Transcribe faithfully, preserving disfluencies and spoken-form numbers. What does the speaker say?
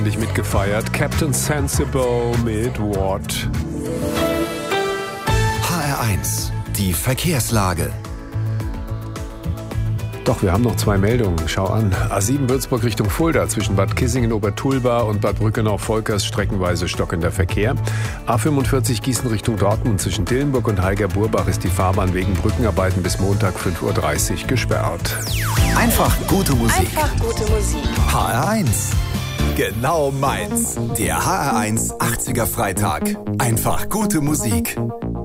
Nicht mitgefeiert. Captain Sensible mit What? H R eins, die Verkehrslage. Doch, wir haben noch zwei Meldungen. Schau an. A sieben Würzburg Richtung Fulda zwischen Bad Kissingen-Obertulba und Bad Brückenau-Volkers streckenweise stockender Verkehr. A fünfundvierzig Gießen Richtung Dortmund zwischen Dillenburg und Heiger-Burbach ist die Fahrbahn wegen Brückenarbeiten bis Montag fünf Uhr dreißig gesperrt. Einfach gute Musik. Einfach gute Musik. H R eins. Genau meins. Der H R eins achtziger Freitag. Einfach gute Musik.